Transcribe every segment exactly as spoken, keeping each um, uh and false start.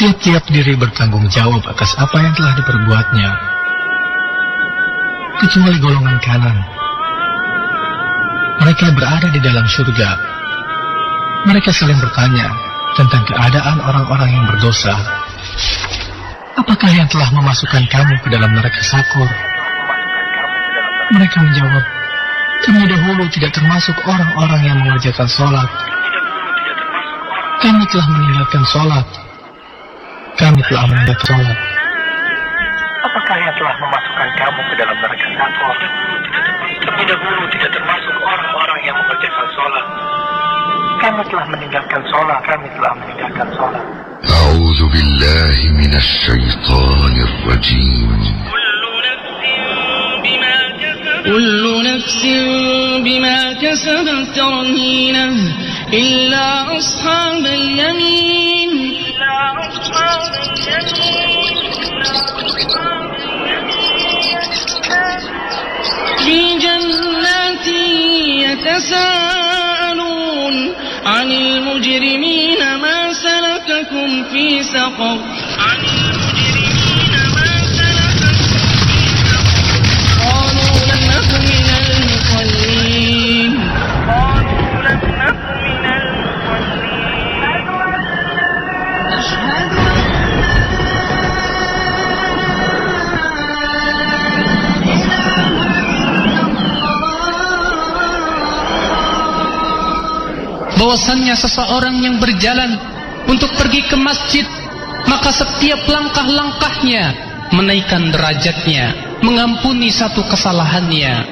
Tiap-tiap diri bertanggung jawab atas apa yang telah diperbuatnya, kecuali golongan kanan. Mereka berada di dalam surga. Mereka saling bertanya tentang keadaan orang-orang yang berdosa. Apakah yang telah memasukkan kamu ke dalam neraka Sakur? Mereka menjawab, kami dahulu tidak termasuk orang-orang yang mengerjakan sholat. Kami telah meninggalkan sholat. Kami telah meninggalkan sholat. Apakah yang telah memasukkan kamu ke dalam neraka Sakur? Kami dahulu tidak termasuk orang-orang yang mengerjakan sholat. Kami telah meninggalkan sholat. Kami telah meninggalkan sholat. A'udzu billahi minasy syaithanir rajim. كل نفس بما كسبت رهينة إلا أصحاب اليمين في جنات يتساءلون عن المجرمين ما سلككم في سقر bahwasannya seseorang yang berjalan untuk pergi ke masjid, maka setiap langkah-langkahnya menaikkan derajatnya, mengampuni satu kesalahannya.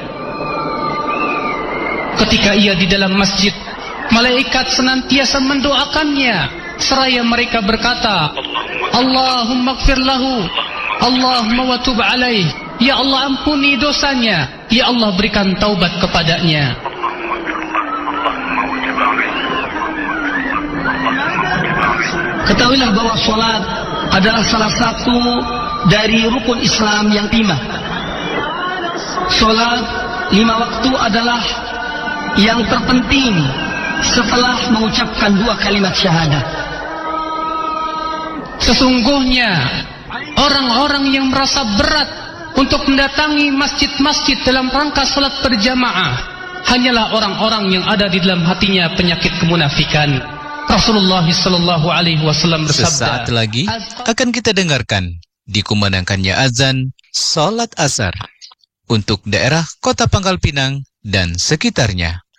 Ketika ia di dalam masjid, malaikat senantiasa mendoakannya, seraya mereka berkata, Allahumma gfir lahu, Allahumma watub alaih, ya Allah ampuni dosanya, ya Allah berikan taubat kepadanya. Ketahuilah bahwa sholat adalah salah satu dari rukun Islam yang lima. Sholat lima waktu adalah yang terpenting setelah mengucapkan dua kalimat syahadat. Sesungguhnya orang-orang yang merasa berat untuk mendatangi masjid-masjid dalam rangka sholat berjamaah hanyalah orang-orang yang ada di dalam hatinya penyakit kemunafikan. Rasulullah Sallallahu Alaihi Wasallam bersabda, sesaat lagi akan kita dengarkan dikumandangkannya azan salat asar untuk daerah Kota Pangkal Pinang dan sekitarnya.